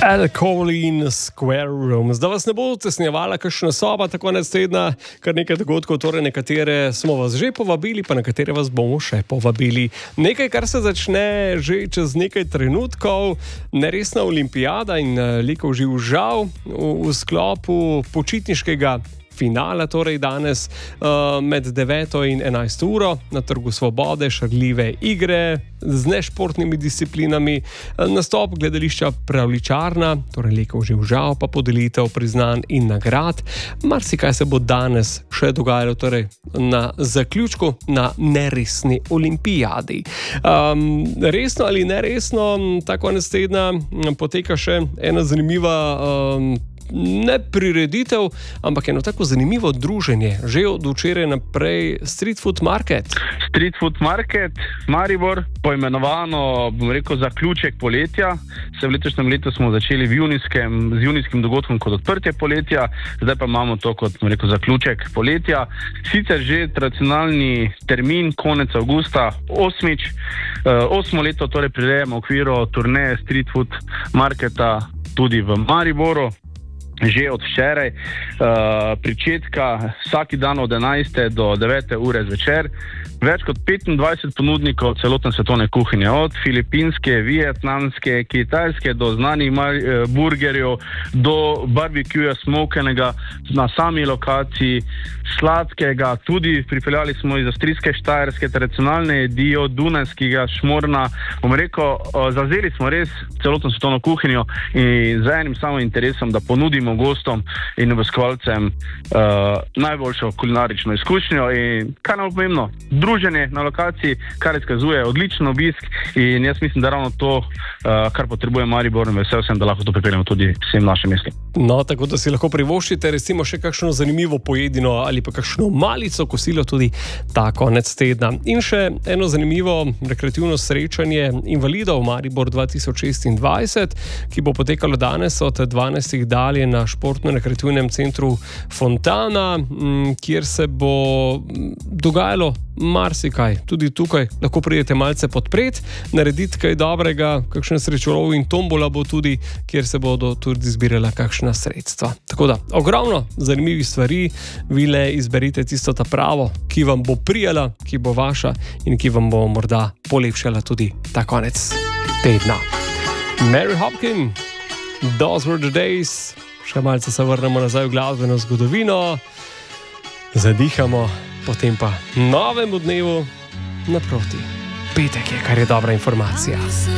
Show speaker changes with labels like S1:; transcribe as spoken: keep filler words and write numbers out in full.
S1: El Colin Square Room. Zdaj vas ne bo tesnjevala kakšna soba, tako konec tedna, kar nekaj dogodkov, torej nekatere smo vas že povabili, pa nekatere vas bomo še povabili. Nekaj, kar se začne že čez nekaj trenutkov, neresna olimpijada in likov živ žal v, v sklopu počitniškega finala, torej danes uh, med deveto in enajsto uro na Trgu Svobode, šarljive igre z nešportnimi disciplinami, nastop gledališča Pravljičarna, torej likov živ žal, pa podelitev priznanj in nagrad. Marsikaj se bo danes še dogajalo, torej na zaključku na neresni olimpijadi. Um, resno ali neresno, ta konec tedna poteka še ena zanimiva um, ne prireditev, ampak eno tako zanimivo druženje. Že od včeraj naprej Street Food Market.
S2: Street Food Market, Maribor, poimenovano, bom rekel, zaključek poletja. Se v letošnjem letu smo začeli v junijskem, z junijskim dogodkom kot odprtje poletja, zdaj pa imamo to kot, bom rekel, zaključek poletja. Sicer že tradicionalni termin, konec avgusta, osmič, osmo leto torej prirejamo v okviru turneje Street Food Marketa tudi v Mariboru. Že od včeraj, uh, pričetka, vsaki dan od enajste do devete ure zvečer. Več kot petindvajset ponudnikov celotne svetovne kuhinje, od filipinske, vietnamske, kitajske do znanih mar, eh, burgerjev, do barbekuja smokenega na sami lokaciji, sladkega, tudi pripeljali smo iz avstrijske Štajerske tradicionalne jedi od dunajskega šmorna. Bom rekel, zavzeli smo res celotno svetovno kuhinjo in z enim samim interesom, da ponudimo gostom in obiskovalcem uh, najboljšo kulinarično izkušnjo in kar nam pomembno, druženje na lokaciji, kar izkazuje odličen obisk in jaz mislim, da ravno to, uh, kar potrebuje Maribor, in vesel sem, da lahko to pripeljamo tudi vsem našim mestom.
S1: No, tako da si lahko privoščite recimo še kakšno zanimivo pojedino ali pa kakšno malico kosilo tudi ta konec tedna. In še eno zanimivo rekreativno srečanje invalidov Maribor dva tisoč šestindvajset, ki bo potekalo danes od dvanajstih dalje na športno-rekreativnem centru Fontana, kjer se bo dogajalo marsikaj. Tudi tukaj lahko pridete malce podpreti, narediti kaj dobrega, kakšen srečolov in tombola bo tudi, kjer se bodo tudi zbirala kakšna sredstva. Tako da, ogromno zanimivih stvari, vi le izberite tisto ta pravo, ki vam bo prijala, ki bo vaša in ki vam bo morda polepšala tudi ta konec tedna. Mary Hopkin, Those Were the Days. Še malce se vrnemo nazaj v glasbeno zgodovino, zadihamo, potem pa novemu dnevu naproti. Petek je, kar je dobra informacija.